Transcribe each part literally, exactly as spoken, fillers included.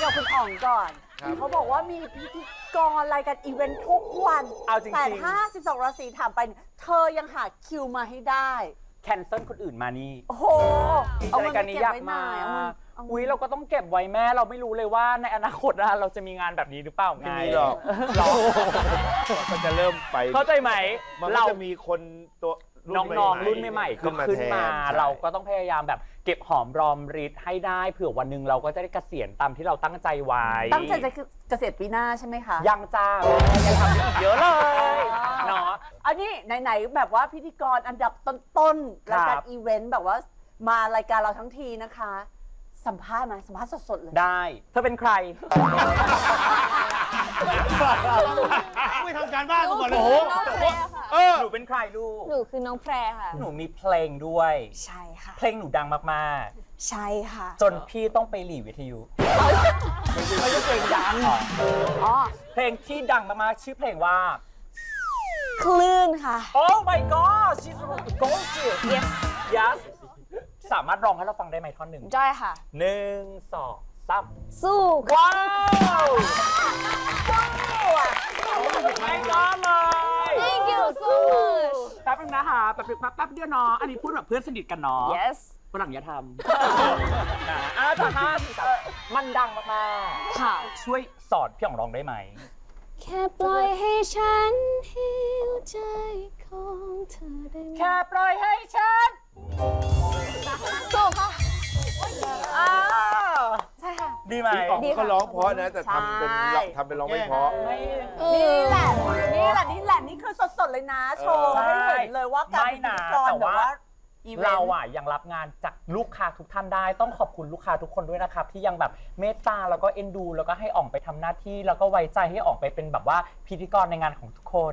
กับคุณอ๋องก่อนเขาบอกว่ามีพิธีกรรายการอีเวนต์ทุกวันเอาจริงๆแต่ถ้าสิบสองราศีถามไปเธอยังหาคิวมาให้ได้แคนเซิลคนอื่นมานี่โอ้โหรายการนี้ยากมากอุ้ยเราก็ต้องเก็บไว้แม่เราไม่รู้เลยว่าในอนาคตเราจะมีงานแบบนี้หรือเปล่าไงไม่มีหรอกมันจะเริ่มไปเข้าใจไหมเราจะมีคนตัวน้องๆรุ่นใหม่ๆขึ้นมาขึ้นมาเราก็ต้องพยายามแบบเก็บหอมรอมริดให้ได้เผื่อวันหนึ่งเราก็จะได้เกษียณตามที่เราตั้งใจไว้ตั้งใจจะเกษียณปีหน้าใช่ไหมคะยังจ้ายังทำอีกเยอะเลยเนาะอันนี้ไหนๆแบบว่าพิธีกรอันดับต้นๆรายการอีเวนต์แบบว่ามารายการเราทั้งทีนะคะสัมภาษณ์มาสัมภาษณ์สดๆเลยได้เธอเป็นใครไม่ทำการบ้านมาก่อนเลยเออหนูเป็นใครลูกหนูคือน้องแพรค่ะหนูมีเพลงด้วยใช่ค่ะเพลงหนูดังมากๆใช่ค่ะจนพี่ต้องไปหลีวิทยุไม่ใช่เพลงดังอ๋อเพลงที่ดังมากๆชื่อเพลงว่าคลื่นค่ะ Oh my god she's gorgeous yes yes สามารถร้องให้เราฟังได้ไหมท่อนหนึ่งได้ค่ะหนึ่งสองสามสู้ว้าวไม่ร้องเลย Thank you so much แป๊บนึงนะคะแป๊บนึงแป๊บเดียวเนาะอันนี้พูดแบบเพื่อนสนิทกันเนาะ Yes ฝรั่งอย่าทำนะอ่ะแต่ถ้ามันดังมากๆค่ะช่วยสอนพี่อ๋องร้องได้ไหมแค่ปล่อยให้ฉันหิวใจของเธอได้ไหมแค่ปล่อยให้ฉันสู้ปะอ้าวใช่ค่ะดีไหมดีเขาร้องเพราะนะแต่ทำเป็นทำเป็นร้องไม่เพราะนี่แหละนี่แหละนี่แหละนี่คือสดๆเลยนะโชว์ให้เห็นเลยว่าการเป็นพิธีกรแบบว่าเราอ่ะยังรับงานจากลูกค้าทุกท่านได้ต้องขอบคุณลูกค้าทุกคนด้วยนะครับที่ยังแบบเมตตาแล้วก็เอ็นดูแล้วก็ให้อ่องไปทำหน้าที่แล้วก็ไว้ใจให้อ่องไปเป็นแบบว่าพิธีกรในงานของทุกคน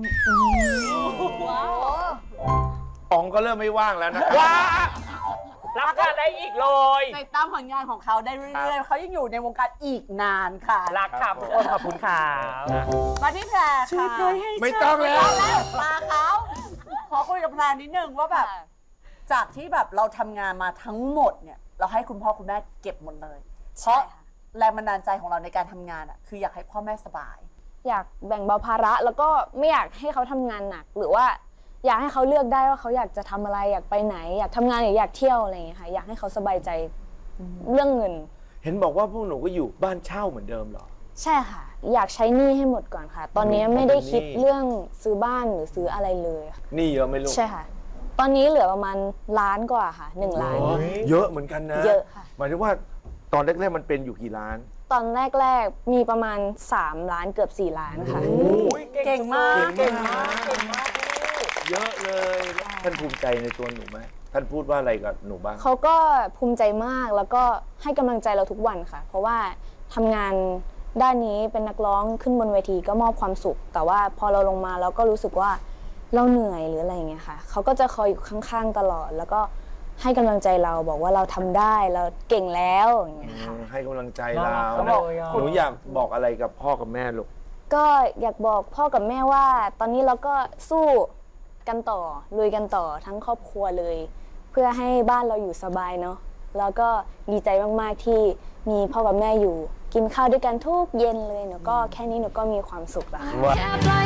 อ๋องก็เริ่มไม่ว่างแล้วนะว้ารับงานได้อีกเลยในตามผลงานของเขาได้เรื่อยๆเขายังอยู่ในวงการอีกนานค่ะรักค่ะทุกคนขอบคุณค่ะมาที่แพรค่ะไม่ต้องแล้วมาเขาขอคุยกับแพรนิดนึงว่าแบบจากที่แบบเราทำงานมาทั้งหมดเนี่ยเราให้คุณพ่อคุณแม่เก็บหมดเลยเพราะแรงบันดาลใจของเราในการทำงานอ่ะคืออยากให้พ่อแม่สบายอยากแบ่งเบาภาระแล้วก็ไม่อยากให้เขาทำงานหนักหรือว่าอยากให้เขาเลือกได้ว่าเขาอยากจะทำอะไรอยากไปไหนอยากทำงานหรืออยากเที่ยวอะไรอย่างเงี้ยค่ะอยากให้เขาสบายใจเรื่องเงินเห็นบอกว่าพวกหนูก็อยู่บ้านเช่าเหมือนเดิมเหรอใช่ค่ะอยากใช้หนี้ให้หมดก่อนค่ะตอนนี้ไม่ได้คิดเรื่องซื้อบ้านหรือซื้ออะไรเลยหนี้เยอะไหมลูกใช่ค่ะตอนนี้เหลือประมาณล้านกว่าค่ะหนึ่งล้านเยอะเหมือนกันนะเยอะค่ะหมายถึงว่าตอนแรกๆมันเป็นอยู่กี่ล้านตอนแรกๆมีประมาณสามล้านเกือบสี่ล้านค่ะเก่งมากเก่งมากเก่งมากเยอะเลยท่านภูมิใจในตัวหนูไหมท่านพูดว่าอะไรกับหนูบ้างเขาก็ภูมิใจมากแล้วก็ให้กำลังใจเราทุกวันค่ะเพราะว่าทำงานด้านนี้เป็นนักร้องขึ้นบนเวทีก็มอบความสุขแต่ว่าพอเราลงมาเราก็รู้สึกว่าเราเหนื่อยหรืออะไรอย่างเงี้ยค่ะเขาก็จะคอยอยู่ข้างๆตลอดแล้วก็ให้กำลังใจเราบอกว่าเราทำได้เราเก่งแล้วอย่างเงี้ยค่ะให้กำลังใจเราหนูอยากบอกอะไรกับพ่อกับแม่ลูกก็อยากบอกพ่อกับแม่ว่าตอนนี้เราก็สู้กันต่อลุยกันต่อทั้งครอบครัวเลยเพื่อให้บ้านเราอยู่สบายเนาะแล้วก็ดีใจมากๆที่มีพ่อกับแม่อยู่กินข้าวด้วยกันทุกเย็นเลยหนูก็แค่นี้หนูก็มีความสุขแล้วค่ะ